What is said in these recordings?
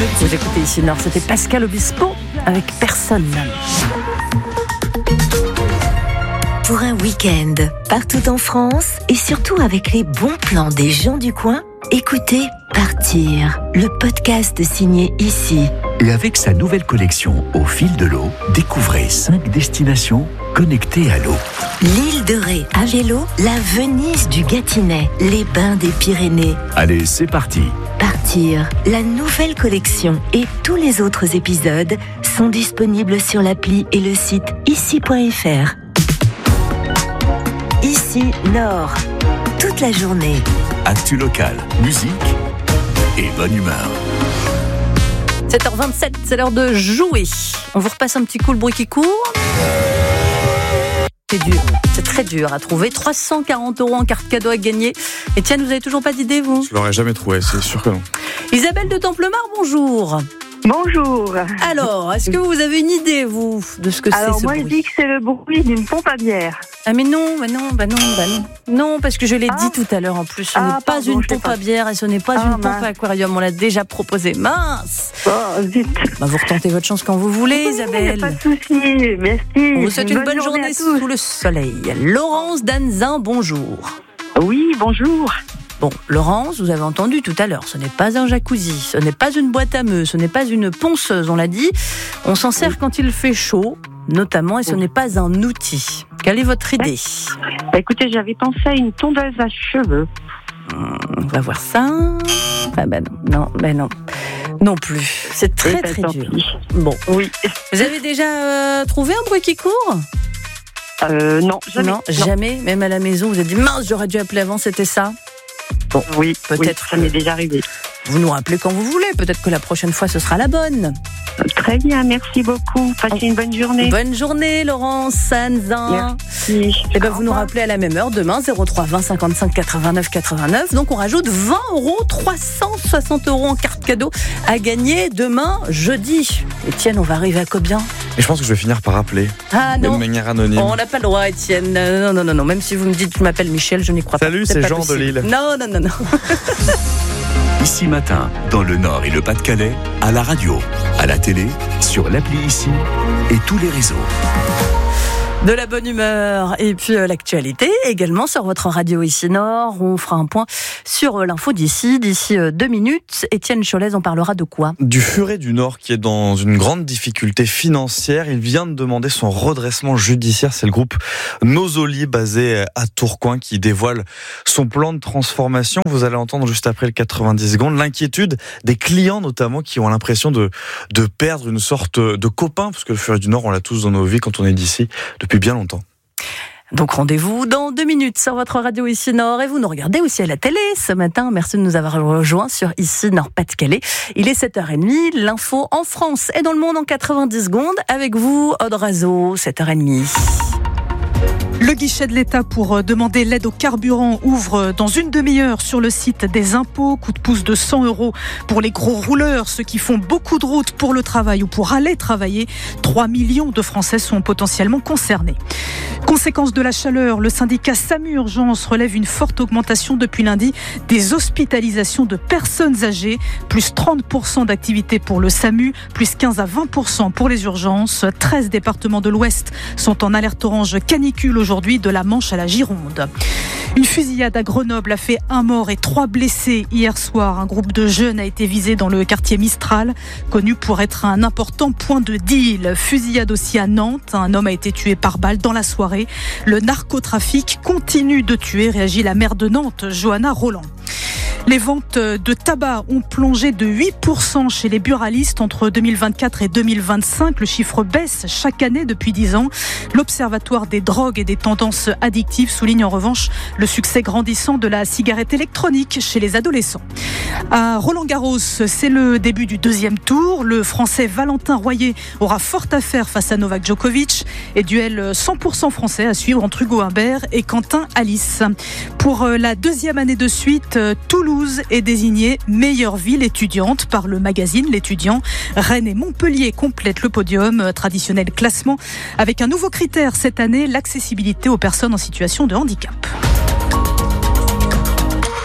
Vous écoutez ici Nord, c'était Pascal Obispo avec Personne. Pour un week-end, partout en France et surtout avec les bons plans des gens du coin, écoutez Partir, le podcast signé Ici. Et avec sa nouvelle collection Au fil de l'eau, découvrez 5 destinations connectées à l'eau. L'île de Ré à vélo, la Venise du Gâtinais, les bains des Pyrénées. Allez, c'est parti. Partir, la nouvelle collection et tous les autres épisodes sont disponibles sur l'appli et le site ici.fr. Ici Nord, toute la journée. Actu locale, musique et bonne humeur. 7h27, c'est l'heure de jouer. On vous repasse un petit coup le bruit qui court. C'est dur, c'est très dur à trouver. 340 € en carte cadeau à gagner. Etienne, vous n'avez toujours pas d'idée, vous ? Je l'aurais jamais trouvé, c'est sûr que non. Isabelle de Templemar, bonjour. Bonjour. Alors, est-ce que vous avez une idée, vous, de ce que c'est ce bruit ? Alors, moi, je dis que c'est le bruit d'une pompe à bière. Ah mais non. Non, parce que je l'ai dit tout à l'heure en plus. Ce n'est pas pardon, une pompe à bière et ce n'est pas une pompe à aquarium. On l'a déjà proposé. Mince. Oh, zut. Vous retentez votre chance quand vous voulez, Isabelle. Pas de souci, merci. On vous souhaite une bonne journée sous le soleil. Laurence Danzin, bonjour. Oui, bonjour. Bon, Laurence, vous avez entendu tout à l'heure, ce n'est pas un jacuzzi, ce n'est pas une boîte à meux, ce n'est pas une ponceuse, on l'a dit. On s'en sert quand il fait chaud, notamment, et ce n'est pas un outil. Quelle est votre idée ? Écoutez, j'avais pensé à une tondeuse à cheveux. On va voir ça. Ah non. Non plus. C'est très dur. Bon. Oui. Vous avez déjà trouvé un bruit qui court ? Non, jamais. Non, jamais. Même à la maison, vous avez dit mince, j'aurais dû appeler avant, c'était ça. Bon, oui, peut-être. Ça m'est déjà arrivé. Vous nous rappelez quand vous voulez. Peut-être que la prochaine fois, ce sera la bonne. Très bien, merci beaucoup. Passez une bonne journée. Bonne journée, Laurence Sanzin. Merci. Et vous nous rappelez à la même heure demain, 03 20 55 89 89. Donc on rajoute 20 €, 360 € en carte cadeau à gagner demain, jeudi. Etienne, on va arriver à combien ? Et je pense que je vais finir par appeler. Ah non. De manière anonyme. On n'a pas le droit, Etienne. Non. Même si vous me dites que je m'appelle Michel, je n'y crois pas. Salut, c'est Jean de Lille. Non. Ici Matin, dans le Nord et le Pas-de-Calais, à la radio, à la télé, sur l'appli Ici et tous les réseaux. De la bonne humeur et puis l'actualité également sur votre radio Ici Nord. On fera un point sur l'info d'ici 2 minutes. Étienne Cholez, on parlera de quoi ? Du Furet du Nord qui est dans une grande difficulté financière. Il vient de demander son redressement judiciaire. C'est le groupe Nosoli basé à Tourcoing qui dévoile son plan de transformation. Vous allez entendre juste après le 90 secondes l'inquiétude des clients notamment qui ont l'impression de perdre une sorte de copain parce que le Furet du Nord on l'a tous dans nos vies quand on est d'ici depuis bien longtemps. Donc rendez-vous dans 2 minutes sur votre radio Ici Nord et vous nous regardez aussi à la télé ce matin. Merci de nous avoir rejoints sur Ici Nord Pas-de-Calais. Il est 7h30, l'info en France et dans le monde en 90 secondes. Avec vous, Aude Razo, 7h30. Le guichet de l'État pour demander l'aide au carburant ouvre dans une demi-heure sur le site des impôts. Coup de pouce de 100 € pour les gros rouleurs, ceux qui font beaucoup de routes pour le travail ou pour aller travailler. 3 millions de Français sont potentiellement concernés. Conséquence de la chaleur, le syndicat SAMU Urgence relève une forte augmentation depuis lundi des hospitalisations de personnes âgées. Plus 30% d'activité pour le SAMU, plus 15 à 20% pour les urgences. 13 départements de l'Ouest sont en alerte orange canicule aujourd'hui, de la Manche à la Gironde. Une fusillade à Grenoble a fait 1 mort et 3 blessés hier soir. Un groupe de jeunes a été visé dans le quartier Mistral, connu pour être un important point de deal. Fusillade aussi à Nantes. Un homme a été tué par balle dans la soirée. Le narcotrafic continue de tuer, réagit la maire de Nantes, Johanna Roland. Les ventes de tabac ont plongé de 8% chez les buralistes entre 2024 et 2025. Le chiffre baisse chaque année depuis 10 ans. L'Observatoire des drogues et des tendances addictives souligne en revanche le succès grandissant de la cigarette électronique chez les adolescents. À Roland-Garros, c'est le début du 2e tour. Le Français Valentin Royer aura fort à faire face à Novak Djokovic. Et duel 100% français à suivre entre Hugo Humbert et Quentin Alice. Pour la 2e année de suite, Toulouse est désignée meilleure ville étudiante par le magazine L'Étudiant. Rennes et Montpellier complètent le podium, traditionnel classement, avec un nouveau critère cette année, l'accessibilité aux personnes en situation de handicap.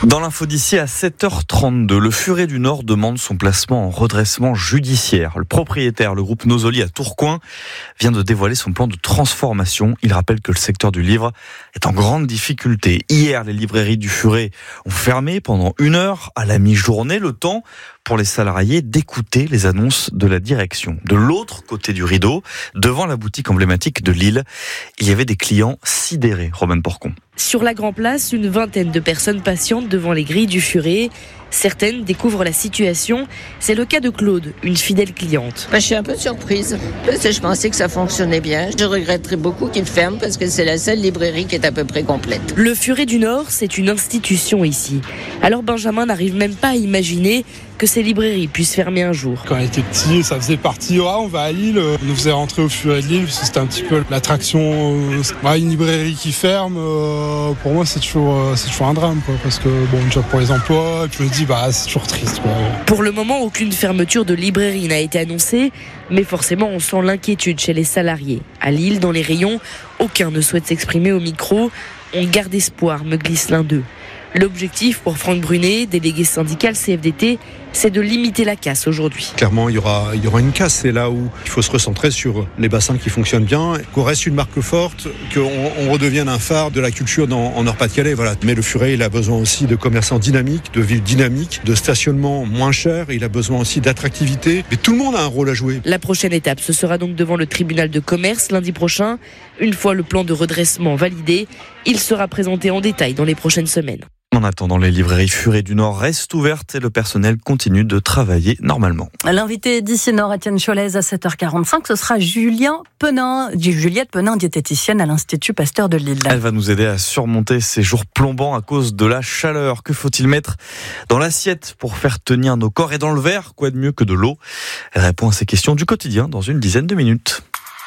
Dans l'info d'ici à 7h32, le Furet du Nord demande son placement en redressement judiciaire. Le propriétaire, le groupe Nosoli à Tourcoing, vient de dévoiler son plan de transformation. Il rappelle que le secteur du livre est en grande difficulté. Hier, les librairies du Furet ont fermé pendant 1 heure à la mi-journée, le temps pour les salariés d'écouter les annonces de la direction. De l'autre côté du rideau, devant la boutique emblématique de Lille, il y avait des clients sidérés. Romaine Porcon. Sur la Grand Place, une vingtaine de personnes patientent devant les grilles du Furet. Certaines découvrent la situation. C'est le cas de Claude, une fidèle cliente. Je suis un peu surprise, parce que je pensais que ça fonctionnait bien. Je regretterais beaucoup qu'il ferme, parce que c'est la seule librairie qui est à peu près complète. Le Furet du Nord, c'est une institution ici. Alors Benjamin n'arrive même pas à imaginer que ces librairies puissent fermer un jour. Quand on était petit, ça faisait partie, on va à Lille, on nous faisait rentrer au Furet de Lille, parce que c'était un petit peu l'attraction. Une librairie qui ferme, pour moi c'est toujours un drame, quoi, parce que déjà pour les emplois, je me dis c'est toujours triste, quoi. Pour le moment, aucune fermeture de librairie n'a été annoncée, mais forcément on sent l'inquiétude chez les salariés. À Lille, dans les rayons, aucun ne souhaite s'exprimer au micro. On garde espoir, me glisse l'un d'eux. L'objectif pour Franck Brunet, délégué syndical CFDT, c'est de limiter la casse aujourd'hui. Clairement, il y aura une casse. C'est là où il faut se recentrer sur les bassins qui fonctionnent bien, qu'on reste une marque forte, qu'on redevienne un phare de la culture en Nord-Pas-de-Calais. Voilà. Mais le Furet, il a besoin aussi de commerçants dynamiques, de villes dynamiques, de stationnement moins cher. Il a besoin aussi d'attractivité. Mais tout le monde a un rôle à jouer. La prochaine étape, ce sera donc devant le tribunal de commerce lundi prochain. Une fois le plan de redressement validé, il sera présenté en détail dans les prochaines semaines. En attendant, les librairies Furet du Nord restent ouvertes et le personnel continue de travailler normalement. L'invité d'ici Nord, Étienne Cholez, à 7h45, ce sera Juliette Penin, diététicienne à l'Institut Pasteur de Lille. Elle va nous aider à surmonter ces jours plombants à cause de la chaleur. Que faut-il mettre dans l'assiette pour faire tenir nos corps et dans le verre? Quoi de mieux que de l'eau? Elle répond à ces questions du quotidien dans une dizaine de minutes.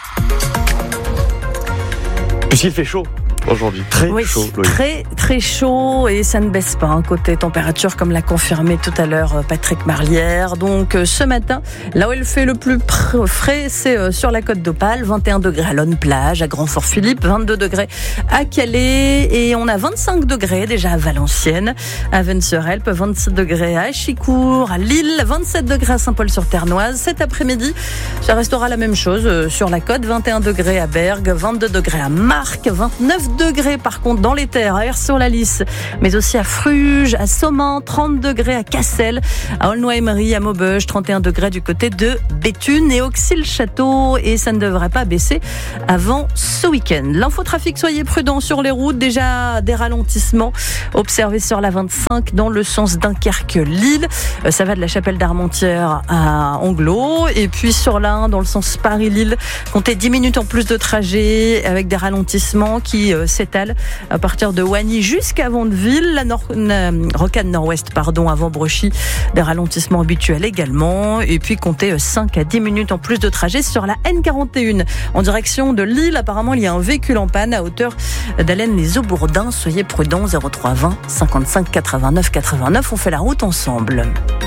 Puisqu'il fait chaud aujourd'hui, très chaud. Loïc. Très chaud et ça ne baisse pas côté température comme l'a confirmé tout à l'heure Patrick Marlière. Donc ce matin, là où il fait le plus frais, c'est sur la côte d'Opale, 21 degrés à Lonne-Plage, à Grand-Fort-Philippe, 22 degrés à Calais et on a 25 degrés déjà à Valenciennes, à Vennes-sur-Helpe, 26 degrés à Achicourt, à Lille, 27 degrés à Saint-Paul-sur-Ternoise. Cet après-midi, ça restera la même chose sur la côte, 21 degrés à Bergues, 22 degrés à Marques, 29 degrés par contre dans les terres, à Ers-sur-la-Lys, mais aussi à Fruges, à Saumont, 30 degrés à Cassel, à Aulnoy-Emery, à Maubeuge, 31 degrés du côté de Béthune et Auxi-le-Château, et ça ne devrait pas baisser avant ce week-end. L'infotrafic, soyez prudents sur les routes, déjà des ralentissements observés sur la 25 dans le sens Dunkerque-Lille, ça va de la Chapelle d'Armentières à Anglo, et puis sur la 1 dans le sens Paris-Lille, comptez 10 minutes en plus de trajet avec des ralentissements qui s'étale à partir de Wagny jusqu'à Vandeville, la rocade nord-ouest, avant Brechy, des ralentissements habituels également, et puis comptez 5 à 10 minutes en plus de trajet sur la N41 en direction de Lille. Apparemment, il y a un véhicule en panne à hauteur d'Allennes-les-Aubourdins. Soyez prudents, 03 20 55 89 89. On fait la route ensemble.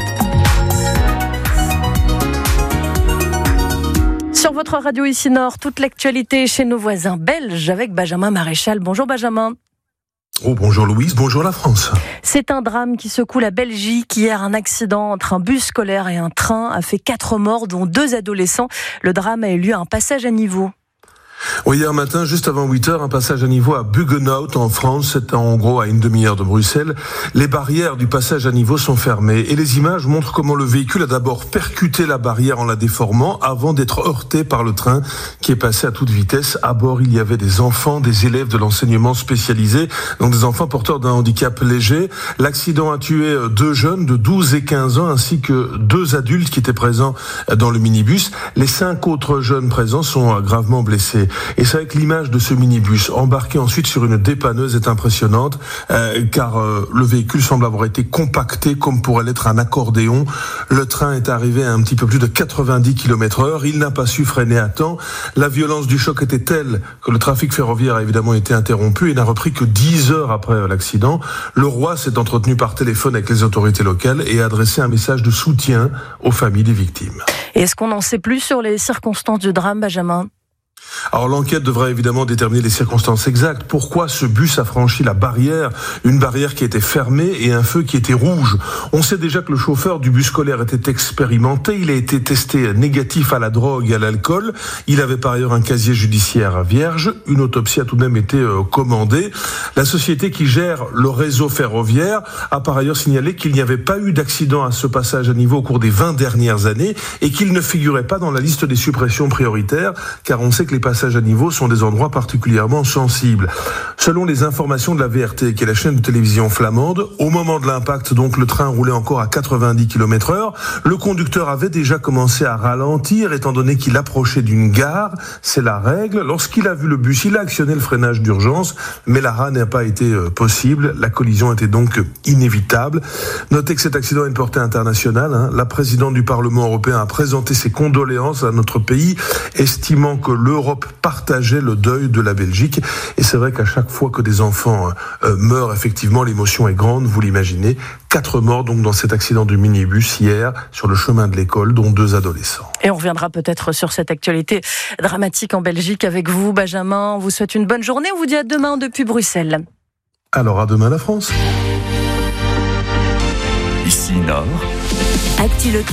Sur votre radio ici Nord, toute l'actualité chez nos voisins belges avec Benjamin Maréchal. Bonjour Benjamin. Bonjour Louise, bonjour la France. C'est un drame qui secoue la Belgique. Hier, un accident entre un bus scolaire et un train a fait 4 morts, dont 2 adolescents. Le drame a eu lieu à un passage à niveau. Oui, hier matin, juste avant 8h, un passage à niveau à Buggenhout en France, c'est en gros à une demi-heure de Bruxelles. Les barrières du passage à niveau sont fermées et les images montrent comment le véhicule a d'abord percuté la barrière en la déformant avant d'être heurté par le train qui est passé à toute vitesse. À bord, il y avait des enfants, des élèves de l'enseignement spécialisé, donc des enfants porteurs d'un handicap léger. L'accident a tué 2 jeunes de 12 et 15 ans ainsi que 2 adultes qui étaient présents dans le minibus. Les 5 autres jeunes présents sont gravement blessés. Et c'est vrai que l'image de ce minibus embarqué ensuite sur une dépanneuse est impressionnante car le véhicule semble avoir été compacté comme pourrait l'être un accordéon. Le train est arrivé à un petit peu plus de 90 km/h. Il n'a pas su freiner à temps. La violence du choc était telle que le trafic ferroviaire a évidemment été interrompu et n'a repris que 10 heures après l'accident. Le roi s'est entretenu par téléphone avec les autorités locales et a adressé un message de soutien aux familles des victimes. Et est-ce qu'on en sait plus sur les circonstances du drame, Benjamin ? Alors l'enquête devra évidemment déterminer les circonstances exactes. Pourquoi ce bus a franchi la barrière, une barrière qui était fermée et un feu qui était rouge? On sait déjà que le chauffeur du bus scolaire était expérimenté, il a été testé négatif à la drogue et à l'alcool. Il avait par ailleurs un casier judiciaire vierge. Une autopsie a tout de même été commandée. La société qui gère le réseau ferroviaire a par ailleurs signalé qu'il n'y avait pas eu d'accident à ce passage à niveau au cours des 20 dernières années et qu'il ne figurait pas dans la liste des suppressions prioritaires, car on sait que les passages à niveau sont des endroits particulièrement sensibles. Selon les informations de la VRT, qui est la chaîne de télévision flamande, au moment de l'impact, donc, le train roulait encore à 90 km/h. Le conducteur avait déjà commencé à ralentir, étant donné qu'il approchait d'une gare. C'est la règle. Lorsqu'il a vu le bus, il a actionné le freinage d'urgence, mais l'arrêt n'a pas été possible. La collision était donc inévitable. Notez que cet accident a une portée internationale. La présidente du Parlement européen a présenté ses condoléances à notre pays, estimant que l'Europe partageait le deuil de la Belgique. Et c'est vrai qu'à chaque fois que des enfants meurent, effectivement, l'émotion est grande, vous l'imaginez. 4 morts donc dans cet accident de minibus hier sur le chemin de l'école, dont 2 adolescents. Et on reviendra peut-être sur cette actualité dramatique en Belgique avec vous, Benjamin. On vous souhaite une bonne journée. On vous dit à demain depuis Bruxelles. Alors à demain la France. Ici Nord. Actu